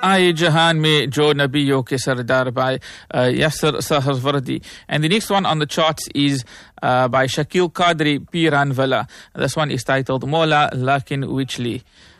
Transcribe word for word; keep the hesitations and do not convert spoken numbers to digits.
Aaye Jahan Mein Jo Nabiyon Ke Sardar by uh, Yasser Saharwardi. And the next one on the charts is uh, by Shakil Qadri Piran Vala. This one is titled Mola Lakin Wichli.